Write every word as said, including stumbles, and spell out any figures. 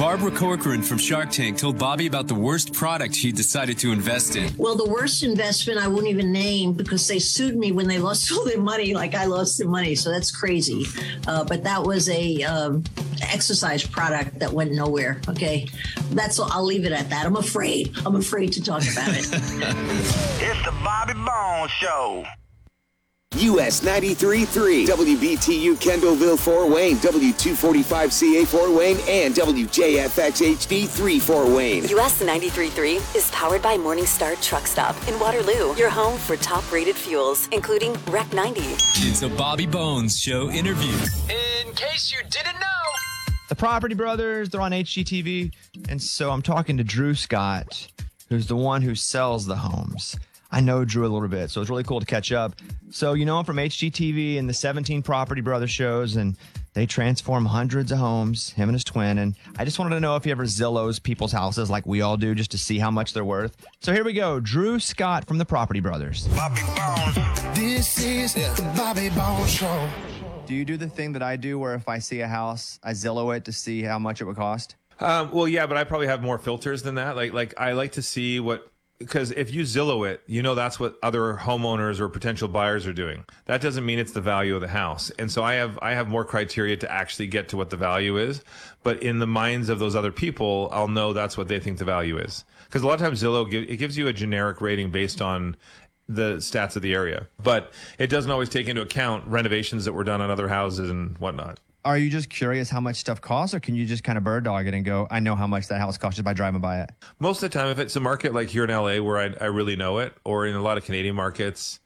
Barbara Corcoran from Shark Tank told Bobby about the worst product he decided to invest in. Well, the worst investment I won't even name because they sued me when they lost all their money, like I lost their money. So that's crazy. Uh, but that was a um, exercise product that went nowhere. Okay, that's all. I'll leave it at that. I'm afraid. I'm afraid to talk about it. It's the Bobby Bones Show. U S ninety-three point three, W B T U Kendallville, Fort Wayne, W two forty-five C A Fort Wayne, and W J F X H D three Fort Wayne. U S ninety-three point three is powered by Morningstar Truck Stop in Waterloo, your home for top-rated fuels, including Rec ninety. It's a Bobby Bones Show interview. In case you didn't know. The Property Brothers, they're on H G T V, and so I'm talking to Drew Scott, who's the one who sells the homes. I know Drew a little bit, so it's really cool to catch up. So you know him from H G T V and the seventeen Property Brothers shows, and they transform hundreds of homes, him and his twin. And I just wanted to know if he ever Zillows people's houses like we all do, just to see how much they're worth. So here we go. Drew Scott from the Property Brothers. Bobby Bones. This is the Bobby Bones Show. Do you do the thing that I do where if I see a house, I Zillow it to see how much it would cost? Um, well, yeah, but I probably have more filters than that. Like, like I like to see what... Because if you Zillow it, you know that's what other homeowners or potential buyers are doing. That doesn't mean it's the value of the house. And so I have I have more criteria to actually get to what the value is. But in the minds of those other people, I'll know that's what they think the value is. Because a lot of times Zillow, give, it gives you a generic rating based on the stats of the area. But it doesn't always take into account renovations that were done on other houses and whatnot. Are you just curious how much stuff costs, or can you just kind of bird dog it and go, I know how much that house costs just by driving by it? Most of the time, if it's a market like here in L A where I, I really know it, or in a lot of Canadian markets,